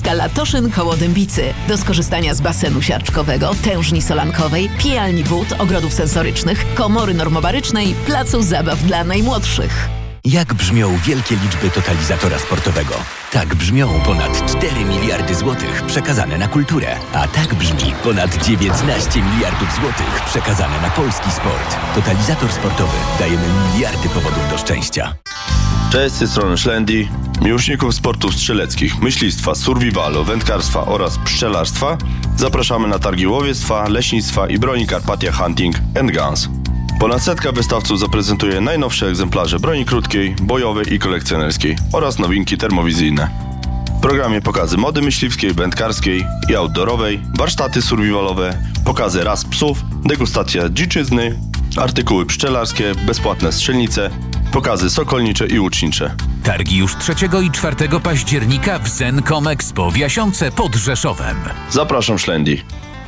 Boiska Latoszyn koło Dębicy. Do skorzystania z basenu siarczkowego, tężni solankowej, pijalni wód, ogrodów sensorycznych, komory normobarycznej, placu zabaw dla najmłodszych. Jak brzmią wielkie liczby totalizatora sportowego? Tak brzmią ponad 4 miliardy złotych przekazane na kulturę. A tak brzmi ponad 19 miliardów złotych przekazane na polski sport. Totalizator sportowy. Dajemy miliardy powodów do szczęścia. Cześć, z tej strony Szlendi. Miłośników sportów strzeleckich, myślistwa, survivalu, wędkarstwa oraz pszczelarstwa zapraszamy na targi łowiectwa, leśnictwa i broni Carpathia Hunting & Guns. Ponad setka wystawców zaprezentuje najnowsze egzemplarze broni krótkiej, bojowej i kolekcjonerskiej oraz nowinki termowizyjne. W programie pokazy mody myśliwskiej, wędkarskiej i outdoorowej, warsztaty survivalowe, pokazy ras psów, degustacja dziczyzny, artykuły pszczelarskie, bezpłatne strzelnice, pokazy sokolnicze i łucznicze. Targi już 3 i 4 października w Zencom Expo w Jasiące pod Rzeszowem. Zapraszam, Szlendi.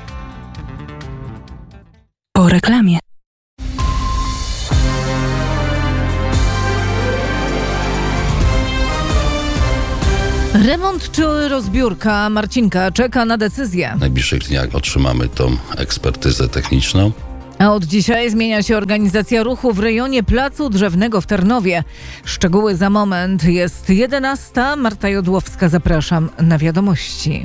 Po reklamie. Remont czy rozbiórka? Marcinka czeka na decyzję. W najbliższych dniach otrzymamy tą ekspertyzę techniczną. A od dzisiaj zmienia się organizacja ruchu w rejonie Placu Drzewnego w Tarnowie. Szczegóły za moment. Jest 11. Marta Jodłowska, zapraszam na wiadomości.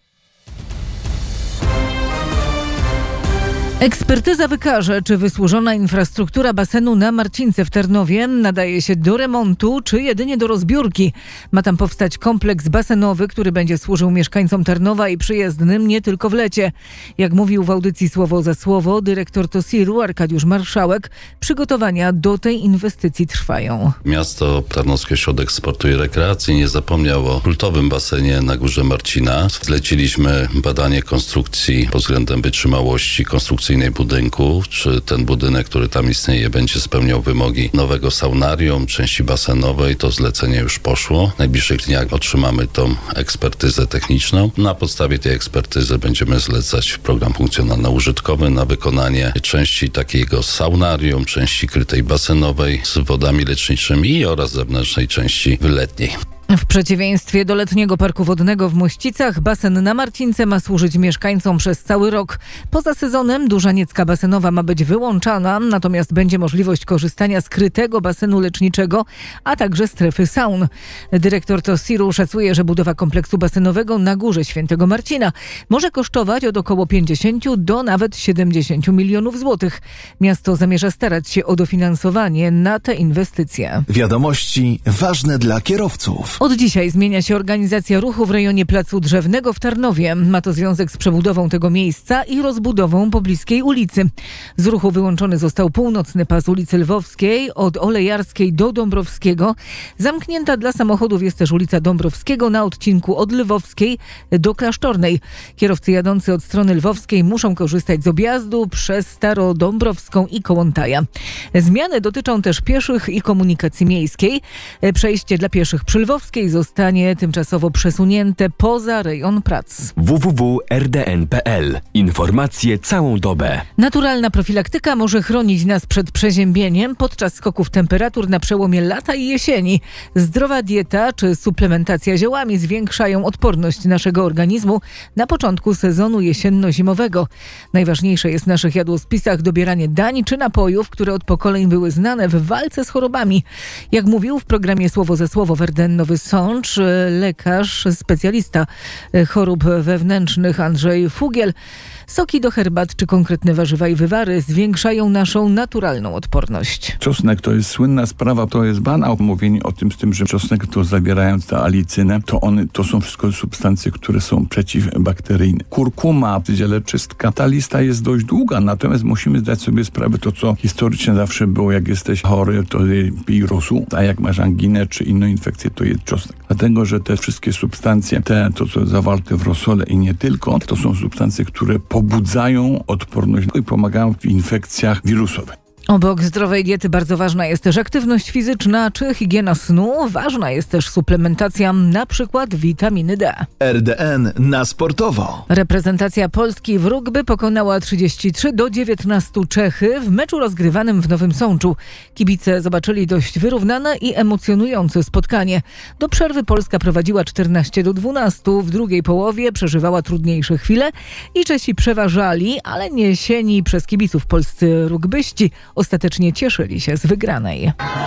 Ekspertyza wykaże, czy wysłużona infrastruktura basenu na Marcince w Tarnowie nadaje się do remontu, czy jedynie do rozbiórki. Ma tam powstać kompleks basenowy, który będzie służył mieszkańcom Tarnowa i przyjezdnym nie tylko w lecie. Jak mówił w audycji Słowo za Słowo dyrektor TOSIR-u Arkadiusz Marszałek, przygotowania do tej inwestycji trwają. Miasto Tarnowski Ośrodek Sportu i Rekreacji nie zapomniał o kultowym basenie na Górze Marcina. Zleciliśmy badanie konstrukcji pod względem wytrzymałości konstrukcyjnej budynku, czy ten budynek, który tam istnieje, będzie spełniał wymogi nowego saunarium, części basenowej. To zlecenie już poszło. W najbliższych dniach otrzymamy tą ekspertyzę techniczną. Na podstawie tej ekspertyzy będziemy zlecać program funkcjonalno-użytkowy na wykonanie części takiego saunarium, części krytej basenowej z wodami leczniczymi oraz zewnętrznej części letniej. W przeciwieństwie do letniego parku wodnego w Mościcach, basen na Marcince ma służyć mieszkańcom przez cały rok. Poza sezonem duża niecka basenowa ma być wyłączana, natomiast będzie możliwość korzystania z krytego basenu leczniczego, a także strefy saun. Dyrektor TOSIR-u szacuje, że budowa kompleksu basenowego na Górze Świętego Marcina może kosztować od około 50 do nawet 70 milionów złotych. Miasto zamierza starać się o dofinansowanie na te inwestycje. Wiadomości ważne dla kierowców. Od dzisiaj zmienia się organizacja ruchu w rejonie Placu Drzewnego w Tarnowie. Ma to związek z przebudową tego miejsca i rozbudową pobliskiej ulicy. Z ruchu wyłączony został północny pas ulicy Lwowskiej od Olejarskiej do Dąbrowskiego. Zamknięta dla samochodów jest też ulica Dąbrowskiego na odcinku od Lwowskiej do Klasztornej. Kierowcy jadący od strony lwowskiej muszą korzystać z objazdu przez Starodąbrowską i Kołątaja. Zmiany dotyczą też pieszych i komunikacji miejskiej. Przejście dla pieszych przy Lwowskiej zostanie tymczasowo przesunięte poza rejon prac. www.rdn.pl. Informacje całą dobę. Naturalna profilaktyka może chronić nas przed przeziębieniem podczas skoków temperatur na przełomie lata i jesieni. Zdrowa dieta czy suplementacja ziołami zwiększają odporność naszego organizmu na początku sezonu jesienno-zimowego. Najważniejsze jest w naszych jadłospisach dobieranie dań czy napojów, które od pokoleń były znane w walce z chorobami. Jak mówił w programie Słowo za Słowo w RDN Nowy Sącz lekarz, specjalista chorób wewnętrznych Andrzej Fugiel, soki do herbat czy konkretne warzywa i wywary zwiększają naszą naturalną odporność. Czosnek to jest słynna sprawa, to jest banał. Mówienie o tym z tym, że czosnek to zawierając tę alicynę, to są wszystko substancje, które są przeciwbakteryjne. Kurkuma, ziele czystka. Ta lista jest dość długa, natomiast musimy zdać sobie sprawę, to co historycznie zawsze było, jak jesteś chory, to pij rosół, a jak masz anginę czy inną infekcję, to jedz czosnek. Dlatego, że te wszystkie substancje, to co zawarte w rosole i nie tylko, to są substancje, które pobudzają odporność i pomagają w infekcjach wirusowych. Obok zdrowej diety bardzo ważna jest też aktywność fizyczna czy higiena snu. Ważna jest też suplementacja, na przykład witaminy D. RDN na sportowo. Reprezentacja Polski w rugby pokonała 33-19 Czechy w meczu rozgrywanym w Nowym Sączu. Kibice zobaczyli dość wyrównane i emocjonujące spotkanie. Do przerwy Polska prowadziła 14-12. W drugiej połowie przeżywała trudniejsze chwile i Czesi przeważali, ale niesieni przez kibiców polscy rugbyści ostatecznie cieszyli się z wygranej.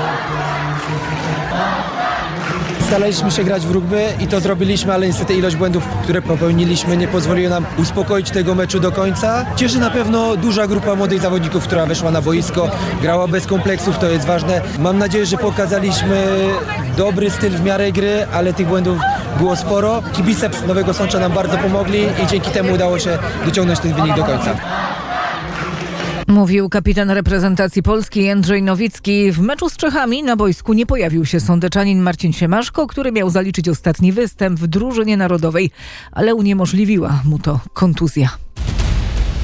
Staraliśmy się grać w rugby i to zrobiliśmy, ale niestety ilość błędów, które popełniliśmy, nie pozwoliła nam uspokoić tego meczu do końca. Cieszy na pewno duża grupa młodych zawodników, która weszła na boisko, grała bez kompleksów, to jest ważne. Mam nadzieję, że pokazaliśmy dobry styl w miarę gry, ale tych błędów było sporo. Kibice Nowego Sącza nam bardzo pomogli i dzięki temu udało się dociągnąć ten wynik do końca. Mówił kapitan reprezentacji Polski Jędrzej Nowicki. W meczu z Czechami na boisku nie pojawił się Sądeczanin Marcin Siemaszko, który miał zaliczyć ostatni występ w drużynie narodowej, ale uniemożliwiła mu to kontuzja.